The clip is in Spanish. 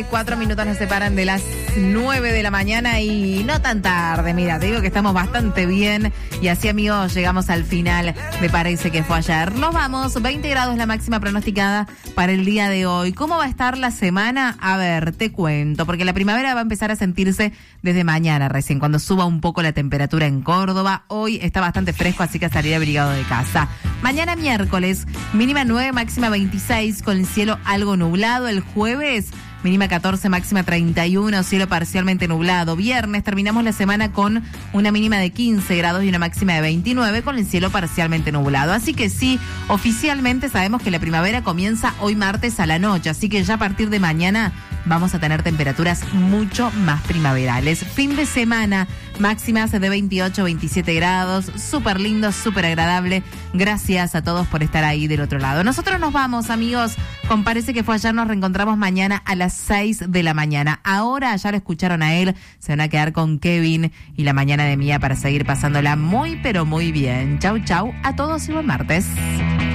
4 minutos nos separan de las 9 de la mañana y no tan tarde. Mira, te digo que estamos bastante bien y así, amigos, llegamos al final de Parece que fue ayer. Nos vamos, 20 grados la máxima pronosticada para el día de hoy. ¿Cómo va a estar la semana? A ver, te cuento, porque la primavera va a empezar a sentirse desde mañana recién, cuando suba un poco la temperatura en Córdoba. Hoy está bastante fresco, así que estaría abrigado de casa. Mañana miércoles, mínima 9, máxima 26, con el cielo algo nublado. El jueves, mínima 14, máxima 31, cielo parcialmente nublado. Viernes terminamos la semana con una mínima de 15 grados y una máxima de 29, con el cielo parcialmente nublado. Así que sí, oficialmente sabemos que la primavera comienza hoy martes a la noche, así que ya a partir de mañana vamos a tener temperaturas mucho más primaverales. Fin de semana, máximas de 28, 27 grados, súper lindo, súper agradable. Gracias a todos por estar ahí del otro lado. Nosotros nos vamos, amigos, con Parece que fue ayer. Nos reencontramos mañana a las 6 de la mañana. Ahora ya lo escucharon a él, se van a quedar con Kevin y La Mañana de Mía para seguir pasándola muy, pero muy bien. Chau, chau a todos y buen martes.